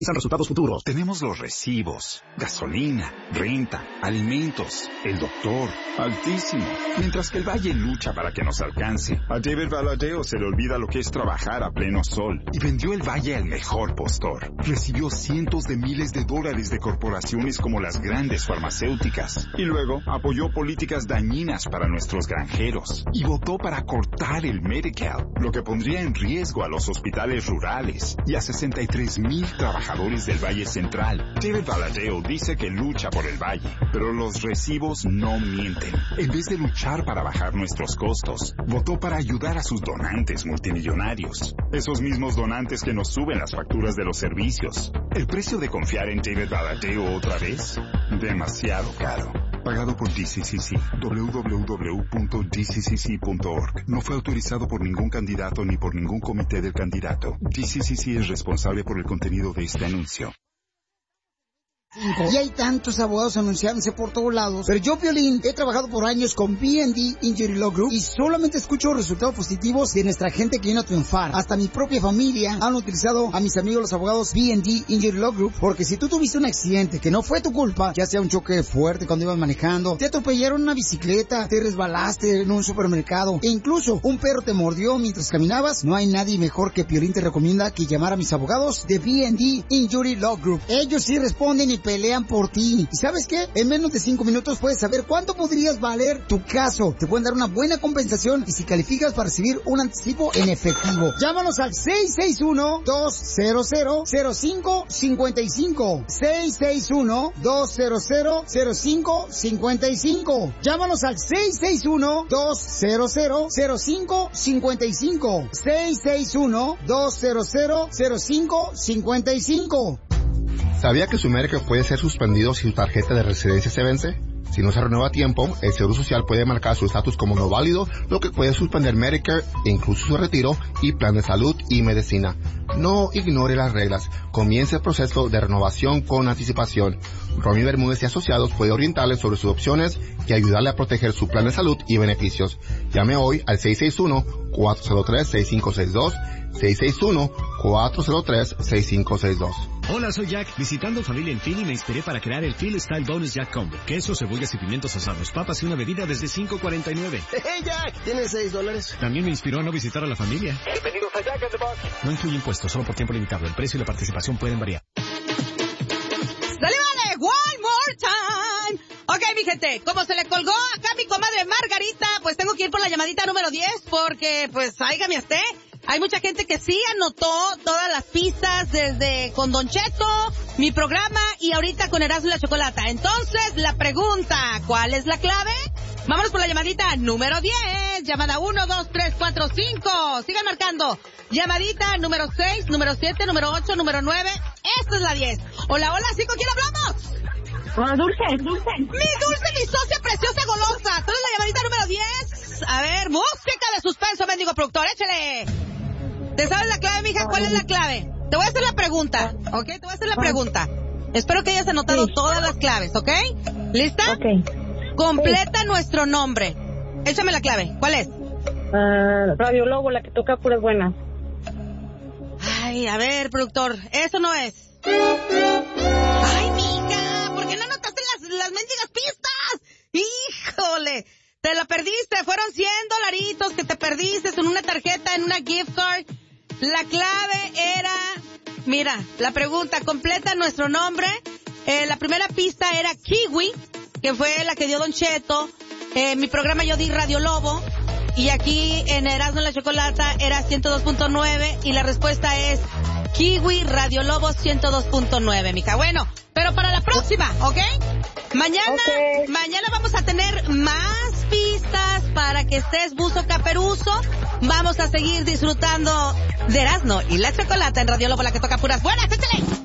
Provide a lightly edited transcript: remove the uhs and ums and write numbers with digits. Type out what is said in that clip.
resultados futuros. Tenemos los recibos, gasolina, renta, alimentos, el doctor, altísimo. Mientras que el Valle lucha para que nos alcance. A David Valadeo se le olvida lo que es trabajar a pleno sol. Y vendió el Valle al mejor postor. Recibió cientos de miles de dólares de corporaciones como las grandes farmacéuticas. Y luego apoyó políticas dañinas para nuestros granjeros. Y votó para cortar el Medi-Cal, lo que pondría en riesgo a los hospitales rurales y a 63,000 trabajadores del Valle Central. David Valadeo dice que lucha por el Valle, pero los recibos no mienten. En vez de luchar para bajar nuestros costos, votó para ayudar a sus donantes multimillonarios. Esos mismos donantes que nos suben las facturas de los servicios. ¿El precio de confiar en David Valadeo otra vez? Demasiado caro. Pagado por DCCC. www.dccc.org. No fue autorizado por ningún candidato ni por ningún comité del candidato. DCCC es responsable por el contenido de este anuncio. Y hay tantos abogados anunciándose por todos lados. Pero yo, Piolín, he trabajado por años con B&D Injury Law Group y solamente escucho resultados positivos de nuestra gente que vino a triunfar. Hasta mi propia familia han utilizado a mis amigos los abogados B&D Injury Law Group, porque si tú tuviste un accidente que no fue tu culpa, ya sea un choque fuerte cuando ibas manejando, te atropellaron una bicicleta, te resbalaste en un supermercado e incluso un perro te mordió mientras caminabas, no hay nadie mejor que Piolín te recomienda que llamar a mis abogados de B&D Injury Law Group. Ellos sí responden y pelean por ti. ¿Y sabes qué? En menos de 5 minutos puedes saber cuánto podrías valer tu caso. Te pueden dar una buena compensación y si calificas para recibir un anticipo en efectivo. Llámanos al 661-200-0555. 661-200-0555. Llámanos al 661-200-0555. 661-200-0555. ¿Sabía que su Medicare puede ser suspendido si su tarjeta de residencia se vence? Si no se renueva a tiempo, el Seguro Social puede marcar su estatus como no válido, lo que puede suspender Medicare, incluso su retiro y plan de salud y medicina. No ignore las reglas. Comience el proceso de renovación con anticipación. Romy Bermúdez y Asociados puede orientarle sobre sus opciones y ayudarle a proteger su plan de salud y beneficios. Llame hoy al 661-403-6562, 661-403-6562. Hola, soy Jack. Visitando familia en Philly me inspiré para crear el Philly Style Bonus Jack Combo. Queso, cebollas y pimientos asados, papas y una bebida desde $5.49. ¡Hey, Jack! ¿Tienes $6? También me inspiró a no visitar a la familia. Bienvenidos a Jack in the Box. No incluye impuestos, solo por tiempo limitado. El precio y la participación pueden variar. ¡Dale, vale! ¡One more time! Ok, mi gente, como se le colgó acá a mi comadre Margarita, pues tengo que ir por la llamadita número 10 porque, pues, áigame usted. Hay mucha gente que sí anotó todas las pistas desde con Don Cheto, mi programa y ahorita con Erasmo y la Chocolata. Entonces, la pregunta, ¿cuál es la clave? Vámonos por la llamadita número 10. Llamada 1, 2, 3, 4, 5. Sigan marcando. Llamadita número 6, número 7, número 8, número 9. Esta es la 10. Hola, hola, ¿sí con quién hablamos? Dulce. Mi Dulce, mi socia preciosa golosa. ¿Tú eres la llamadita número 10? A ver, música de suspenso, mendigo productor, échale. ¿Te sabes la clave, mija? ¿Cuál es la clave? Te voy a hacer la pregunta, ¿ok? Te voy a hacer la pregunta. Espero que hayas anotado todas las claves, ¿ok? ¿Lista? Ok. Completa nuestro nombre. Échame la clave. ¿Cuál es? Radio Lobo, la que toca puras buenas. Ay, a ver, productor. Eso no es. Ay, mija, ¿por qué no anotaste las mendigas pistas? ¡Híjole! Te la perdiste. Fueron $100 que te perdiste en una tarjeta, en una gift card. La clave era... Mira, la pregunta, completa nuestro nombre. La primera pista era Kiwi, que fue la que dio Don Cheto. Mi programa yo di Radio Lobo. Y aquí en Erasmo y la Chocolata era 102.9. Y la respuesta es Kiwi Radio Lobo 102.9, mija. Bueno, pero para la próxima, ¿ok? Mañana vamos a tener más pistas para que estés buzo caperuso. Vamos a seguir disfrutando de Erasmo y la Chocolata en Radio Lobo, la que toca puras buenas. ¡Échale!